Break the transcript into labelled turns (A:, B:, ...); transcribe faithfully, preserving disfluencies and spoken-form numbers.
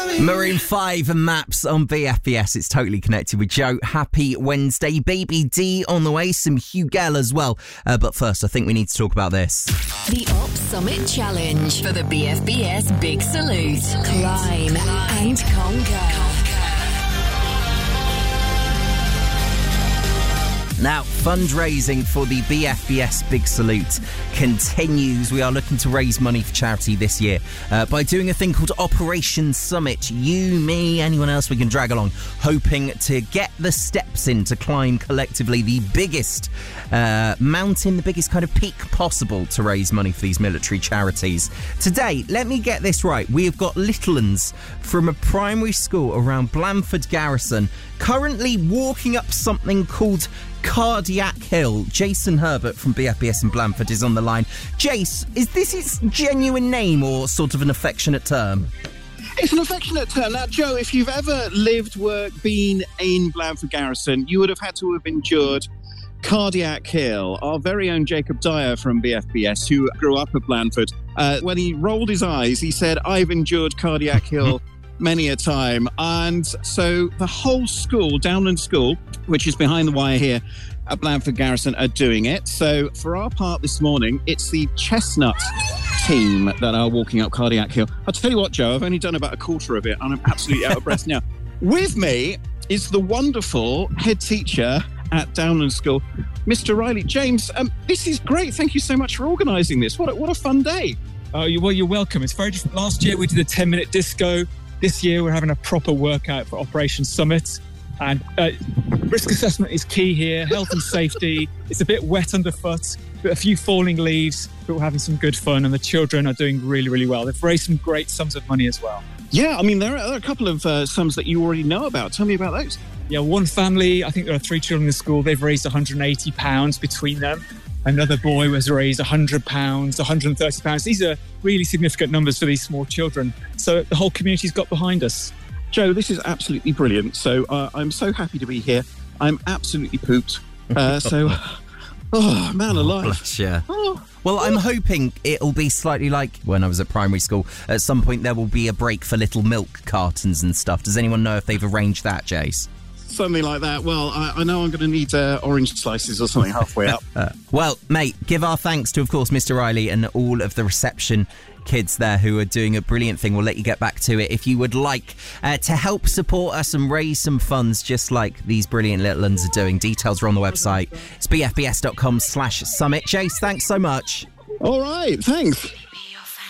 A: Maroon five and Maps on B F B S. It's Totally Connected with Joe. Happy Wednesday. Baby D on the way. Some Hugh Gell as well. Uh, but first, I think we need to talk about this.
B: The Op Summit Challenge for the B F B S Big Salute. Climb and conquer.
A: Now, fundraising for the B F B S Big Salute continues. We are looking to raise money for charity this year uh, by doing a thing called Operation Summit. You, me, anyone else we can drag along, hoping to get the steps in to climb collectively the biggest uh, mountain, the biggest kind of peak possible to raise money for these military charities. Today, let me get this right. We have got little uns from a primary school around Blandford Garrison currently walking up something called Cardiac Hill. Jason Herbert from B F B S in Blandford is on the line. Jace, is this its genuine name or sort of an affectionate term?
C: It's an affectionate term. Now, Joe, if you've ever lived, worked, been in Blandford Garrison, you would have had to have endured Cardiac Hill. Our very own Jacob Dyer from B F B S, who grew up at Blandford, uh, when he rolled his eyes, he said, "I've endured Cardiac Hill many a time." And so the whole school, Downland School, which is behind the wire here at Blandford Garrison, are doing it. So for our part this morning, it's the Chestnut team that are walking up Cardiac Hill. I'll tell you what, Joe, I've only done about a quarter of it and I'm absolutely out of breath now. With me is the wonderful head teacher at Downland School, Mister Riley. James, um, this is great. Thank you so much for organising this. What a, what a fun day.
D: Oh, you, well, you're welcome. It's very different. Last year we did a ten-minute disco. This year we're having a proper workout for Operation Summit. And uh, risk assessment is key here, health and safety. It's a bit wet underfoot, but a few falling leaves, but we're having some good fun and the children are doing really, really well. They've raised some great sums of money as well.
C: Yeah, I mean, there are, there are a couple of uh, sums that you already know about. Tell me about those.
D: Yeah, one family, I think there are three children in the school, they've raised one hundred eighty pounds between them. Another boy has raised one hundred pounds, one hundred thirty pounds. These are really significant numbers for these small children. So the whole community's got behind us.
C: Joe, this is absolutely brilliant. So uh, I'm so happy to be here. I'm absolutely pooped. Uh, so, oh, man alive.
A: Bless you. Oh. Well, I'm hoping it'll be slightly like when I was at primary school. At some point, there will be a break for little milk cartons and stuff. Does anyone know if they've arranged that, Jace?
C: Something like that. Well, I, I know I'm going to need uh, orange slices or something halfway up.
A: uh, well, mate, give our thanks to, of course, Mister Riley and all of the reception kids there who are doing a brilliant thing. We'll let you get back to it. If you would like uh, to help support us and raise some funds just like these brilliant little uns are doing, details are on the website. It's bfbs.com slash summit. Jace, thanks so much.
C: All right, thanks.